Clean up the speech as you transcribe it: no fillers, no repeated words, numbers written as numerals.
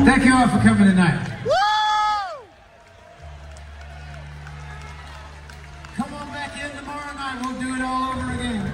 Thank you all for coming tonight. Woo! Come on back in tomorrow night. We'll do it all over again.